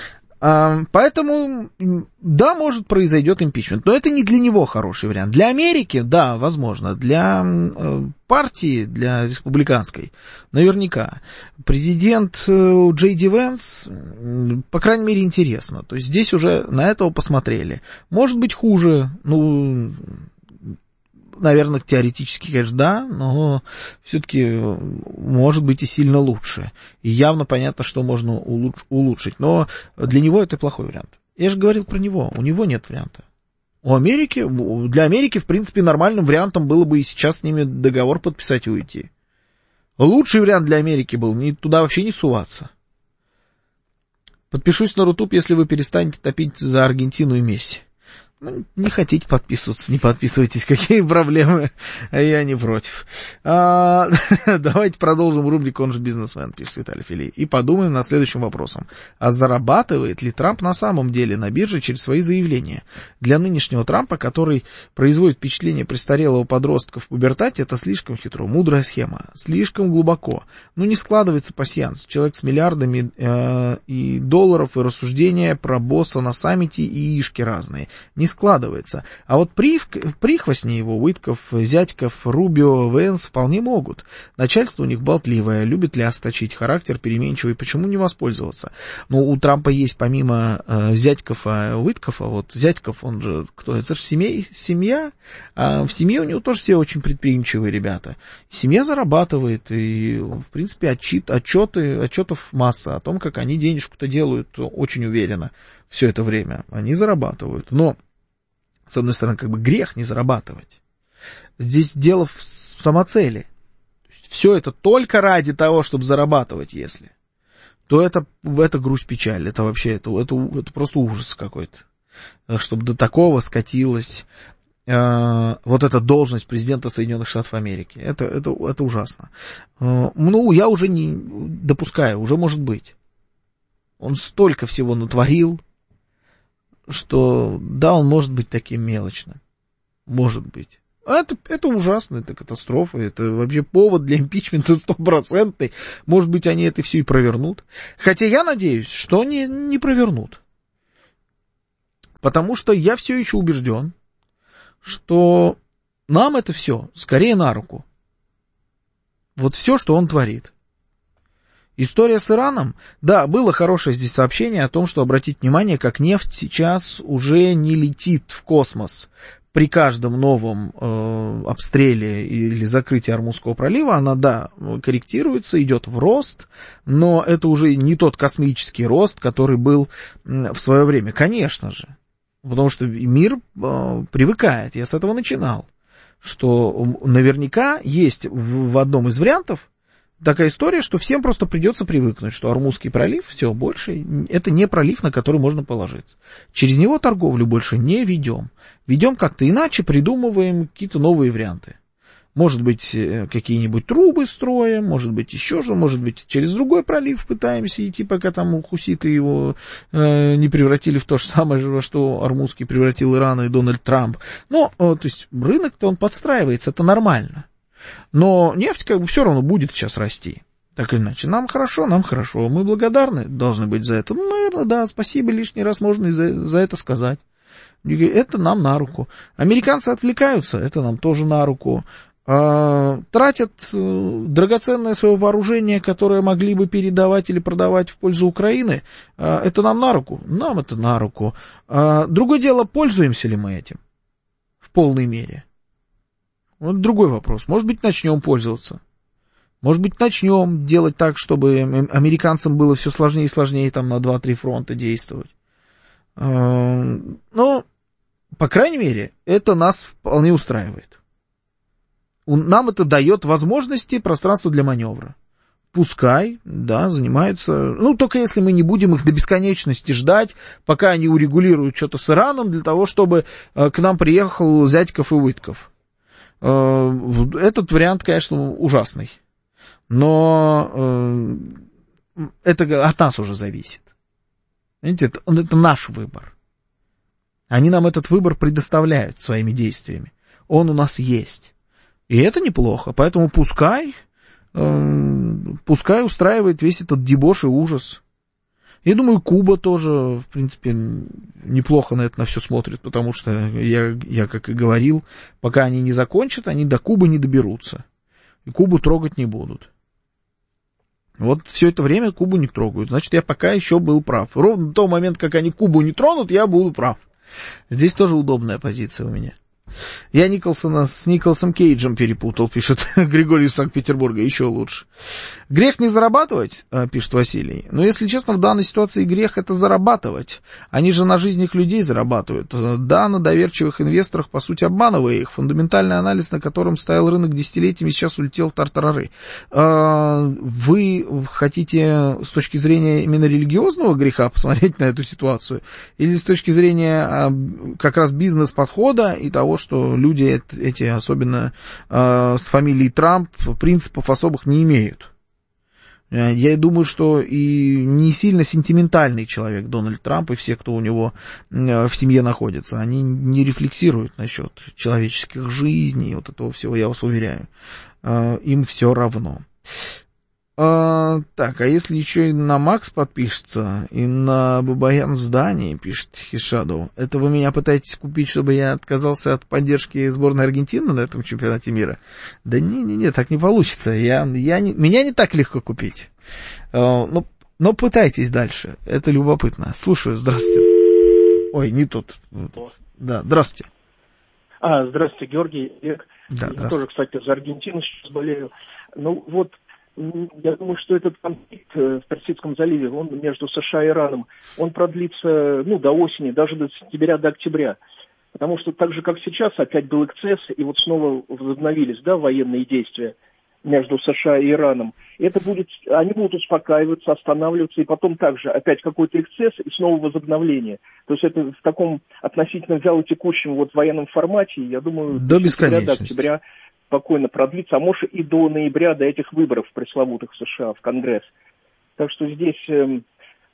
Поэтому, да, может, произойдет импичмент. Но это не для него хороший вариант. Для Америки, да, возможно. Для партии, для республиканской, наверняка. Президент Джей Ди Венс, по крайней мере, интересно. То есть здесь уже на этого посмотрели. Может быть, хуже. Ну, наверное, теоретически, конечно, да, но все-таки может быть и сильно лучше. И явно понятно, что можно улучшить. Но для него это плохой вариант. Я же говорил про него. У него нет варианта. Для Америки, в принципе, нормальным вариантом было бы и сейчас с ними договор подписать и уйти. Лучший вариант для Америки был туда вообще не суваться. Подпишусь на Рутуб, если вы перестанете топить за Аргентину и Месси. Ну, не хотите подписываться, не подписывайтесь, какие проблемы, а я не против. Давайте продолжим рубрику «Он же бизнесмен», пишет Виталий Филей, и подумаем над следующим вопросом. А зарабатывает ли Трамп на самом деле на бирже через свои заявления? Для нынешнего Трампа, который производит впечатление престарелого подростка в пубертате, это слишком хитро, мудрая схема, слишком глубоко. Ну, не складывается пасьянс. Человек с миллиардами и долларов, и рассуждения про босса на саммите, и ишки разные. Не складывается. А вот прихвостни его, Уитков, Зятьков, Рубио, Вэнс вполне могут. Начальство у них болтливое, любит ли осточить, характер переменчивый, почему не воспользоваться? Ну, у Трампа есть помимо Зятькова, Уиткова, вот Зятьков, он же, кто это же семья, а в семье у него тоже все очень предприимчивые ребята. Семья зарабатывает, и, в принципе, отчетов масса о том, как они денежку-то делают очень уверенно все это время. Они зарабатывают, но с одной стороны, как бы грех не зарабатывать. Здесь дело в самоцели. Все это только ради того, чтобы зарабатывать, если. То это грусть, печаль. Это вообще, это просто ужас какой-то. Чтобы до такого скатилась вот эта должность президента Соединенных Штатов Америки. Это ужасно. Ну, я уже не допускаю, уже может быть. Он столько всего натворил, что, да, он может быть таким мелочным. Может быть. Это ужасно, это катастрофа, это вообще повод для импичмента 100%. Может быть, они это все и провернут. Хотя я надеюсь, что не провернут. Потому что я все еще убежден, что нам это все скорее на руку. Вот все, что он творит. История с Ираном, да, было хорошее здесь сообщение о том, что, обратите внимание, как нефть сейчас уже не летит в космос. При каждом новом обстреле или закрытии Ормузского пролива она, да, корректируется, идет в рост, но это уже не тот космический рост, который был в свое время, конечно же. Потому что мир привыкает, я с этого начинал, что наверняка есть в одном из вариантов такая история, что всем просто придется привыкнуть, что Ормузский пролив, все, больше, это не пролив, на который можно положиться. Через него торговлю больше не ведем. Ведем как-то иначе, придумываем какие-то новые варианты. Может быть, какие-нибудь трубы строим, может быть, еще что, может быть, через другой пролив пытаемся идти, пока там хуситы его не превратили в то же самое, во что Ормузский превратил Иран и Дональд Трамп. Но, то есть, рынок-то он подстраивается, это нормально. Но нефть как бы все равно будет сейчас расти. Так или иначе, нам хорошо, мы благодарны должны быть за это. Ну, наверное, да, спасибо, лишний раз можно и за это сказать. Это нам на руку. Американцы отвлекаются, это нам тоже на руку. Тратят драгоценное свое вооружение, которое могли бы передавать или продавать в пользу Украины, это нам на руку. Нам это на руку. Другое дело, пользуемся ли мы этим в полной мере? Вот другой вопрос. Может быть, начнем пользоваться. Может быть, начнем делать так, чтобы американцам было все сложнее и сложнее там на 2-3 фронта действовать. Но, по крайней мере, это нас вполне устраивает. Нам это дает возможности, пространство для маневра. Пускай, да, занимаются... Ну, только если мы не будем их до бесконечности ждать, пока они урегулируют что-то с Ираном, для того, чтобы к нам приехал Зятьков и Уитков. Этот вариант, конечно, ужасный. Но это от нас уже зависит. Понимаете, это наш выбор. Они нам этот выбор предоставляют своими действиями. Он у нас есть. И это неплохо. Поэтому пускай устраивает весь этот дебош и ужас. Я думаю, Куба тоже, в принципе, неплохо на это на все смотрит, потому что я как и говорил, пока они не закончат, они до Кубы не доберутся. И Кубу трогать не будут. Вот все это время Кубу не трогают. Значит, я пока еще был прав. Ровно в тот момент, как они Кубу не тронут, я буду прав. Здесь тоже удобная позиция у меня. Я Николсона с Николсом Кейджем перепутал, пишет Григорий из Санкт-Петербурга, еще лучше. Грех не зарабатывать, пишет Василий. Но, если честно, в данной ситуации грех это зарабатывать. Они же на жизнях людей зарабатывают. Да, на доверчивых инвесторах, по сути, обманывая их. Фундаментальный анализ, на котором стоял рынок десятилетиями, сейчас улетел в тартарары. Вы хотите с точки зрения именно религиозного греха посмотреть на эту ситуацию? Или с точки зрения как раз бизнес-подхода и того, что люди эти, особенно с фамилией Трамп, принципов особых не имеют? Я думаю, что и не сильно сентиментальный человек Дональд Трамп и все, кто у него в семье находится, они не рефлексируют насчет человеческих жизней, вот этого всего, я вас уверяю. Им все равно. Так, а если еще и на Макс подпишется, и на Бабаян Здании, пишет Хишаду, это вы меня пытаетесь купить, чтобы я отказался от поддержки сборной Аргентины на этом чемпионате мира? Да не, так не получится. Меня не так легко купить. Но пытайтесь дальше. Это любопытно. Слушаю, здравствуйте. Ой, не тут. Да, здравствуйте.
Здравствуйте, Георгий.
Да,
я тоже, кстати, за Аргентину сейчас болею. Ну вот, я думаю, что этот конфликт в Персидском заливе, он между США и Ираном, он продлится, до осени, даже до сентября, до октября. Потому что так же, как сейчас, опять был эксцесс, и вот снова возобновились, военные действия между США и Ираном. Они будут успокаиваться, останавливаться, и потом также опять какой-то эксцесс и снова возобновление. То есть это в таком относительно вялотекущем военном формате, я думаю,
до бесконечности.
До октября спокойно продлится, а может и до ноября, до этих выборов пресловутых в США, в Конгресс. Так что здесь,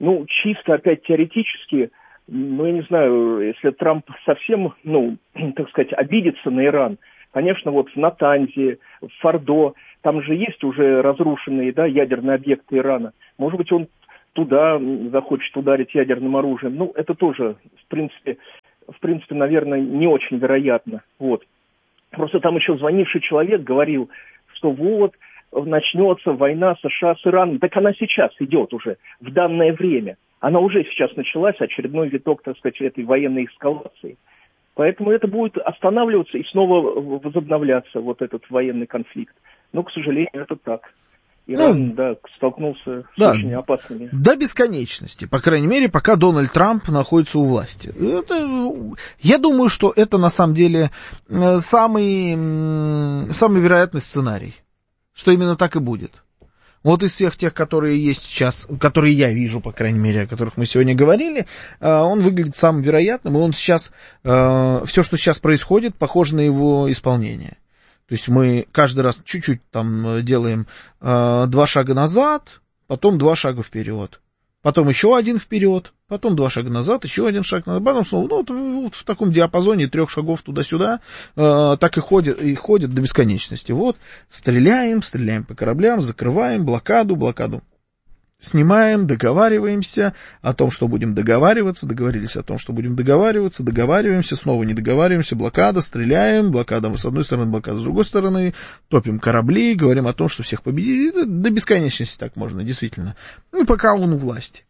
Ну, чисто опять теоретически, ну, я не знаю, если Трамп совсем, ну, так сказать, обидится на Иран, конечно, вот в Натанзе, в Фордо, там же есть уже разрушенные, да, ядерные объекты Ирана. Может быть, он туда захочет ударить ядерным оружием. Ну, это тоже, в принципе, наверное, не очень вероятно. Вот. Просто там еще звонивший человек говорил, что вот, начнется война США с Ираном. Так она сейчас идет уже, в данное время. Она уже сейчас началась, очередной виток, так сказать, этой военной эскалации. Поэтому это будет останавливаться и снова возобновляться, вот этот военный конфликт. Но, к сожалению, это так. Иран, столкнулся с очень опасными.
До бесконечности, по крайней мере, пока Дональд Трамп находится у власти. Я думаю, что это на самом деле самый вероятный сценарий, что именно так и будет. Вот из всех тех, которые есть сейчас, которые я вижу, по крайней мере, о которых мы сегодня говорили, он выглядит самым вероятным, и он сейчас, все, что сейчас происходит, похоже на его исполнение. То есть мы каждый раз чуть-чуть там делаем 2 шага назад, потом 2 шага вперед, потом еще 1 вперед, потом 2 шага назад, еще 1 шаг назад, потом снова, вот в таком диапазоне 3 шагов туда-сюда, так и ходит до бесконечности. Вот, стреляем по кораблям, закрываем блокаду снимаем, договариваемся о том, что будем договариваться, договорились о том, что будем договариваться, договариваемся, снова не договариваемся, блокада, стреляем, блокада с одной стороны, блокада с другой стороны, топим корабли, говорим о том, что всех победили, до бесконечности так можно, действительно. Ну, пока он у власти.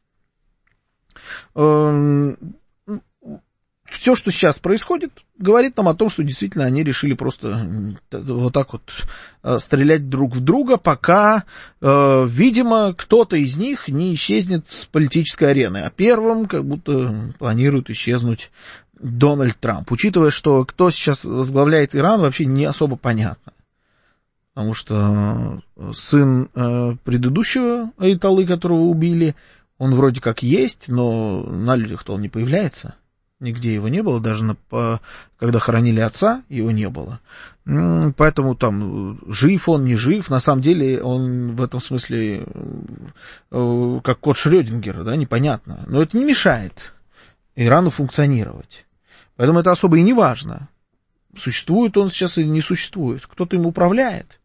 Все, что сейчас происходит, говорит нам о том, что действительно они решили просто вот так вот стрелять друг в друга, пока, видимо, кто-то из них не исчезнет с политической арены, а первым как будто планирует исчезнуть Дональд Трамп. Учитывая, что кто сейчас возглавляет Иран, вообще не особо понятно. Потому что сын предыдущего аятоллы, которого убили, он вроде как есть, но на людях-то он не появляется. Нигде его не было, даже когда хоронили отца, его не было. Поэтому там жив он, не жив, на самом деле он в этом смысле как кот Шрёдингера, да, непонятно. Но это не мешает Ирану функционировать. Поэтому это особо и не важно. Существует он сейчас или не существует. Кто-то им управляет.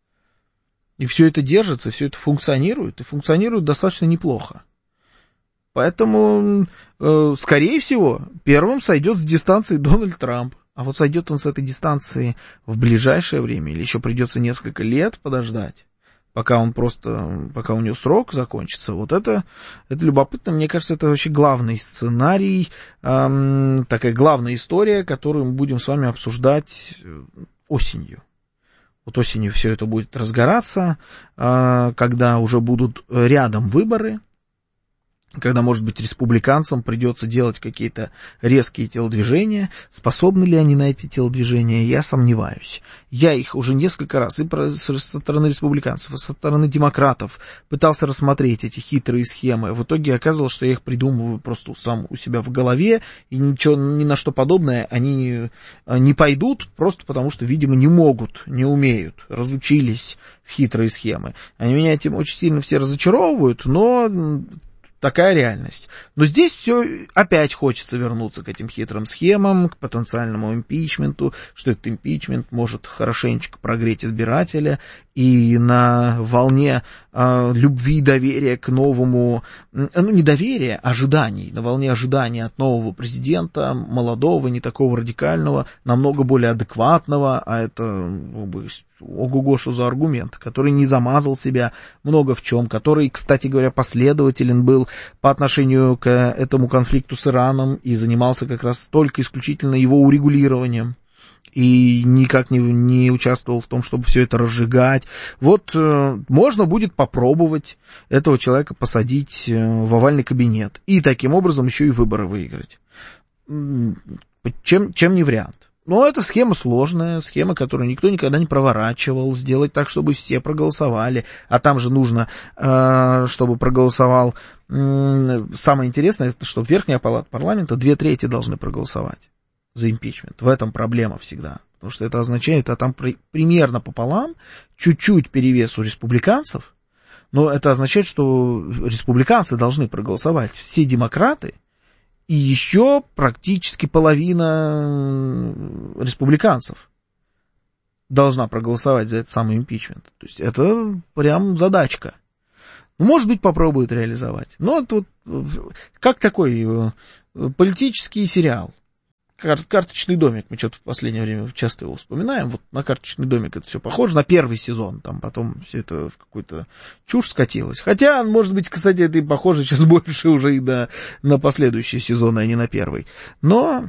И все это держится, все это функционирует, и функционирует достаточно неплохо. Поэтому, скорее всего, первым сойдет с дистанции Дональд Трамп. А вот сойдет он с этой дистанции в ближайшее время, или еще придется несколько лет подождать, пока у него срок закончится. Вот это любопытно. Мне кажется, это вообще главный сценарий, такая главная история, которую мы будем с вами обсуждать осенью. Вот осенью все это будет разгораться, когда уже будут рядом выборы, когда, может быть, республиканцам придется делать какие-то резкие телодвижения. Способны ли они на эти телодвижения, я сомневаюсь. Я их уже несколько раз и со стороны республиканцев, и со стороны демократов пытался рассмотреть эти хитрые схемы. В итоге оказалось, что я их придумываю просто сам у себя в голове, и ничего, ни на что подобное они не пойдут, просто потому что, видимо, не могут, не умеют, разучились в хитрые схемы. Они меня этим очень сильно все разочаровывают, но такая реальность. Но здесь все опять хочется вернуться к этим хитрым схемам, к потенциальному импичменту, что этот импичмент может хорошенечко прогреть избирателя, и на волне любви и доверия к новому, не доверия, ожиданий, на волне ожидания от нового президента, молодого, не такого радикального, намного более адекватного, а это, ого-го, что за аргумент, который не замазал себя много в чем, который, кстати говоря, последователен был по отношению к этому конфликту с Ираном и занимался как раз только исключительно его урегулированием и никак не участвовал в том, чтобы все это разжигать. Вот можно будет попробовать этого человека посадить в овальный кабинет и таким образом еще и выборы выиграть. Чем не вариант? Но это схема сложная, схема, которую никто никогда не проворачивал, сделать так, чтобы все проголосовали, а там же нужно, чтобы проголосовал, самое интересное, это что Верхняя палата парламента 2/3 должны проголосовать за импичмент. В этом проблема всегда, потому что это означает, там примерно пополам, чуть-чуть перевес у республиканцев, Но это означает, что республиканцы должны проголосовать. Все демократы и еще практически половина республиканцев должна проголосовать за этот самый импичмент. То есть это прям задачка. Может быть, попробуют реализовать. Но это вот как такой политический сериал. «Карточный домик», мы что-то в последнее время часто его вспоминаем, вот на «Карточный домик» это все похоже, на первый сезон, там потом все это в какую-то чушь скатилось. Хотя, может быть, кстати, это и похоже сейчас больше уже и на последующие сезоны, а не на первый. Но,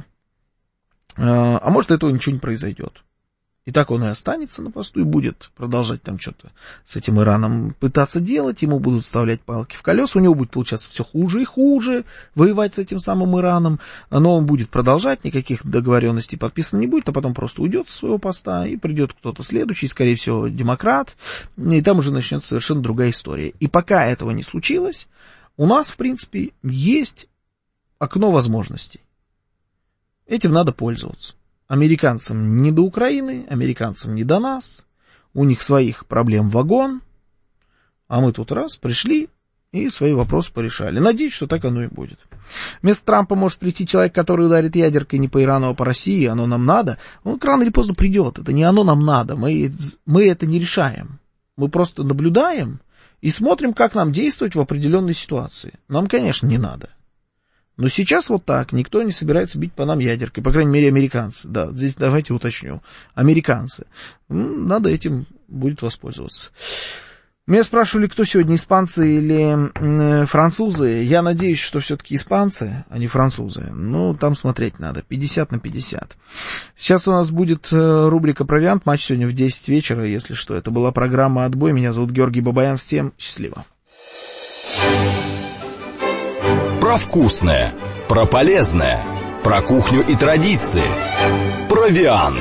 а может, этого ничего не произойдет. И так он и останется на посту, и будет продолжать там что-то с этим Ираном пытаться делать, ему будут вставлять палки в колеса, у него будет получаться все хуже и хуже воевать с этим самым Ираном, но он будет продолжать, никаких договоренностей подписано не будет, а потом просто уйдет со своего поста, и придет кто-то следующий, скорее всего, демократ, и там уже начнется совершенно другая история. И пока этого не случилось, у нас, в принципе, есть окно возможностей. Этим надо пользоваться. Американцам не до Украины, американцам не до нас, у них своих проблем вагон, а мы тут раз пришли и свои вопросы порешали. Надеюсь, что так оно и будет. Вместо Трампа может прийти человек, который ударит ядеркой не по Ирану, а по России, оно нам надо. Он рано или поздно придет, это не оно нам надо, мы это не решаем. Мы просто наблюдаем и смотрим, как нам действовать в определенной ситуации. Нам, конечно, не надо. Но сейчас вот так, никто не собирается бить по нам ядеркой, по крайней мере, американцы. Да, здесь давайте уточню. Американцы. Надо этим будет воспользоваться. Меня спрашивали, кто сегодня, испанцы или французы. Я надеюсь, что все-таки испанцы, а не французы. Ну, там смотреть надо. 50/50. Сейчас у нас будет рубрика «Провиант». Матч сегодня в 10 вечера, если что. Это была программа «Отбой». Меня зовут Георгий Бабаян. Всем счастливо.
Про вкусное, про полезное, про кухню и традиции. Провиант.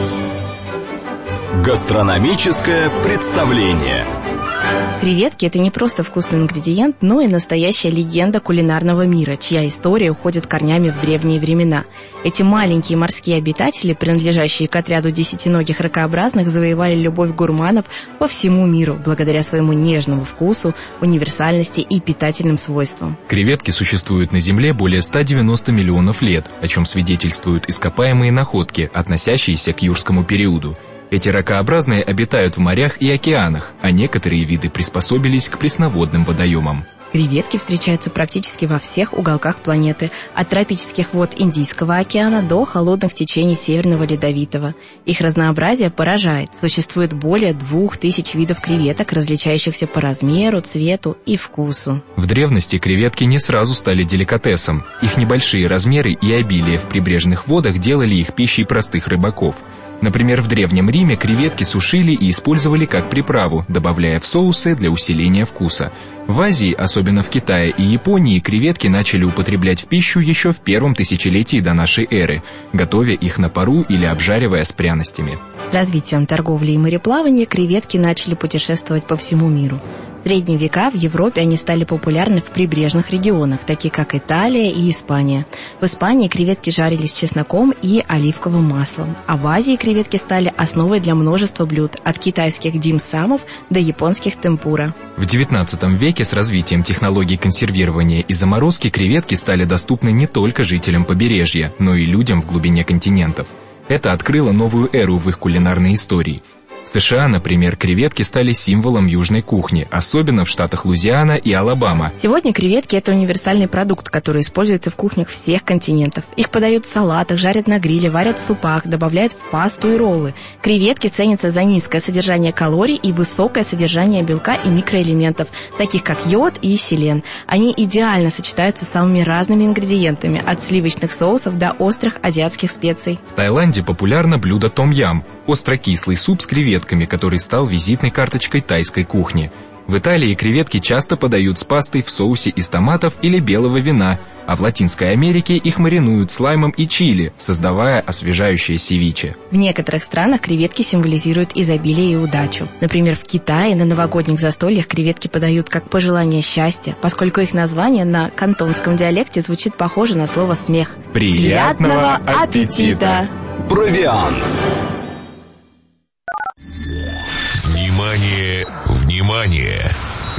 Гастрономическое представление.
Креветки – это не просто вкусный ингредиент, но и настоящая легенда кулинарного мира, чья история уходит корнями в древние времена. Эти маленькие морские обитатели, принадлежащие к отряду десятиногих ракообразных, завоевали любовь гурманов по всему миру, благодаря своему нежному вкусу, универсальности и питательным свойствам.
Креветки существуют на Земле более 190 миллионов лет, о чем свидетельствуют ископаемые находки, относящиеся к юрскому периоду. Эти ракообразные обитают в морях и океанах, а некоторые виды приспособились к пресноводным водоемам.
Креветки встречаются практически во всех уголках планеты, от тропических вод Индийского океана до холодных течений Северного Ледовитого. Их разнообразие поражает. Существует более 2000 видов креветок, различающихся по размеру, цвету и вкусу.
В древности креветки не сразу стали деликатесом. Их небольшие размеры и обилие в прибрежных водах делали их пищей простых рыбаков. Например, в Древнем Риме креветки сушили и использовали как приправу, добавляя в соусы для усиления вкуса. В Азии, особенно в Китае и Японии, креветки начали употреблять в пищу еще в первом тысячелетии до нашей эры, готовя их на пару или обжаривая с пряностями.
С развитием торговли и мореплавания креветки начали путешествовать по всему миру. В средние века в Европе они стали популярны в прибрежных регионах, таких как Италия и Испания. В Испании креветки жарились с чесноком и оливковым маслом, а в Азии креветки стали основой для множества блюд, от китайских дим-самов до японских темпура.
В XIX веке с развитием технологий консервирования и заморозки креветки стали доступны не только жителям побережья, но и людям в глубине континентов. Это открыло новую эру в их кулинарной истории. В США, например, креветки стали символом южной кухни, особенно в штатах Луизиана и Алабама.
Сегодня креветки – это универсальный продукт, который используется в кухнях всех континентов. Их подают в салатах, жарят на гриле, варят в супах, добавляют в пасту и роллы. Креветки ценятся за низкое содержание калорий и высокое содержание белка и микроэлементов, таких как йод и селен. Они идеально сочетаются с самыми разными ингредиентами, от сливочных соусов до острых азиатских специй.
В Таиланде популярно блюдо том-ям – остро-кислый суп с креветками, который стал визитной карточкой тайской кухни. В Италии креветки часто подают с пастой в соусе из томатов или белого вина, а в Латинской Америке их маринуют с лаймом и чили, создавая освежающее севиче.
В некоторых странах креветки символизируют изобилие и удачу. Например, в Китае на новогодних застольях креветки подают как пожелание счастья, поскольку их название на кантонском диалекте звучит похоже на слово «смех».
Приятного аппетита!
Провиант!
Внимание, внимание!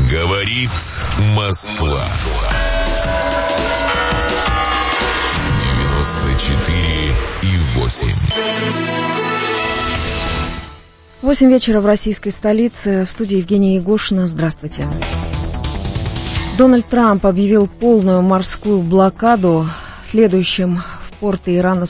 Говорит Москва. 94,8.
8 вечера в российской столице. В студии Евгения Егошина. Здравствуйте. Дональд Трамп объявил полную морскую блокаду следующим в порты Ирана